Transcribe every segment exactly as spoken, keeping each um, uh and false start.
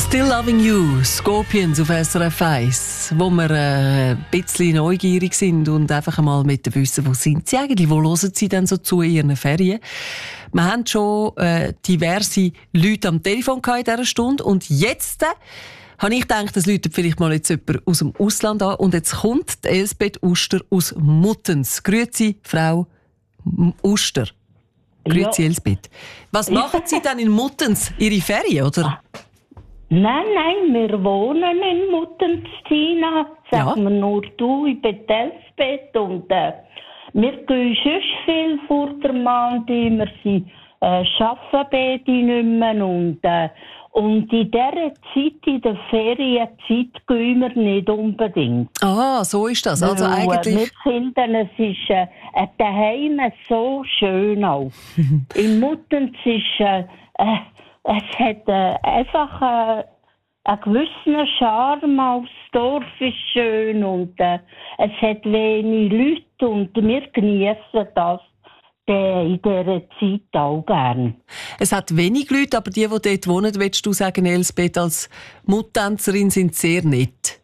Still Loving You, Scorpions auf S R F eins, wo wir äh, ein bisschen neugierig sind und einfach einmal mit wissen, wo sind sie eigentlich, wo hören sie denn so zu in ihren Ferien. Wir haben schon äh, diverse Leute am Telefon in dieser Stunde und jetzt äh, habe ich gedacht, das läutet vielleicht mal jetzt jemand aus dem Ausland an und jetzt kommt die Elsbeth Uster aus Muttens. Grüezi, Frau Uster. Grüezi, ja. Elsbeth. Was machen Sie denn in Muttens? Ihre Ferien, oder? Nein, nein, wir wohnen in Muttens, Tina. Sag Ja. mir nur du, ich bin die Elsbeth. Und äh, wir gehen schon viel vor der Mandi. Wir sind, äh, arbeiten beide nicht mehr. Und, äh, und in dieser Zeit, in der Ferienzeit, gehen wir nicht unbedingt. Ah, so ist das. Also Weil, äh, eigentlich... Wir finden, es ist äh, äh, daheim so schön auch. In Muttens ist... Äh, äh, Es hat äh, einfach äh, einen gewissen Charme. Auch das Dorf ist schön und äh, es hat wenig Leute und wir genießen das äh, in dieser Zeit auch gern. Es hat wenig Leute, aber die, die dort wohnen, willst du sagen, Elsbeth, als Muttänzerin sind sehr nett.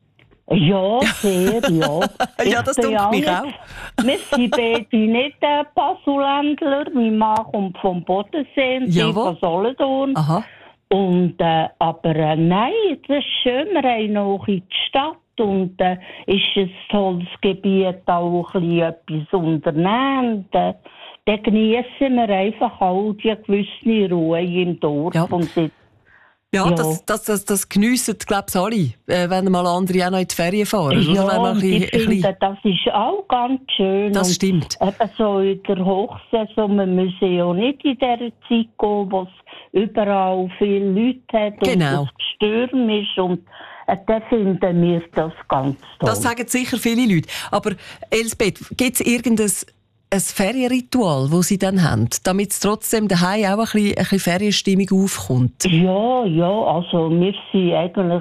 Ja, sehr, ja. Ja, das Ich bin tut mich nicht- auch. Wir sind beide nicht äh, Basuländler. Mein Mann kommt vom Bodensee und ich Jawohl. von Solothurn. Aha. Und, äh, aber äh, nein, das ist schön. Wir haben noch in die Stadt und äh, ist ein tolles Gebiet, auch ein bisschen etwas unternehmen. Und, äh, dann genießen wir einfach auch die gewisse Ruhe im Dorf. Ja. Und das, Ja, Ja. das, das, das, das geniessen, glaube ich, alle, äh, wenn mal andere auch noch in die Ferien fahren. ja, Oder? Wenn man ein und bisschen, ich ein finde, bisschen, das ist auch ganz schön. das und stimmt. Eben so in der Hochsaison, wir müssen ja nicht in dieser Zeit gehen, wo es überall viele Leute hat Genau. und es Stürm ist. Und äh, dann finden wir das ganz toll. Das sagen sicher viele Leute. Aber Elsbeth, gibt es irgendein ein Ferienritual, das Sie dann haben, damit es trotzdem daheim auch ein bisschen, ein bisschen Ferienstimmung aufkommt? Ja, ja, also wir sind eigentlich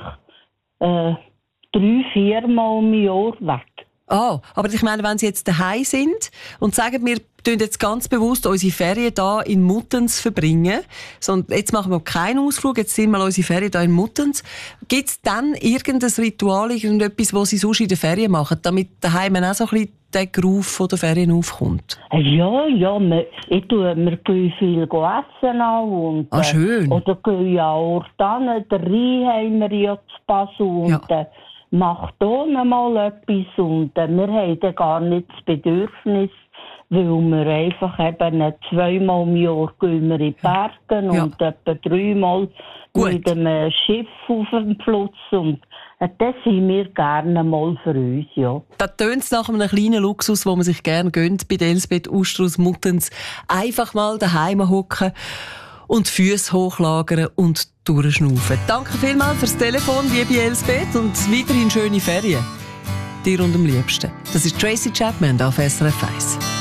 äh, drei, viermal im Jahr weg. Ah, aber ich meine, wenn Sie jetzt daheim sind und sagen, wir tun jetzt ganz bewusst unsere Ferien hier in Muttens verbringen, sondern jetzt machen wir keinen Ausflug, jetzt sind wir unsere Ferien hier in Muttens. Gibt es dann irgendein Ritual, irgendetwas, was Sie sonst in der Ferien machen, damit daheim auch so ein bisschen der Groove von der Ferien aufkommt? Ja, ja, wir, ich tue, wir gehen viel essen auch. Und, Ah, schön. Äh, oder gehen ja auch dann, der Rhein haben wir ja zu Basel und Ja. äh, macht auch noch mal etwas. Und äh, wir haben dann gar nicht das Bedürfnis, weil wir einfach eben äh, zweimal im Jahr gehen wir in die Berge Ja. und etwa dreimal Gut. mit einem Schiff auf dem Fluss. Und äh, das sind wir gerne mal für uns, ja. Da tönt es nach einem kleinen Luxus, wo man sich gerne gönnt bei der Elsbeth Uster aus Muttens. Einfach mal daheim hocken und die Füße hochlagern und durchschnaufen. Danke vielmals fürs Telefon, liebe Elsbeth, und weiterhin schöne Ferien. Dir und am liebsten. Das ist Tracy Chapman auf S R F eins.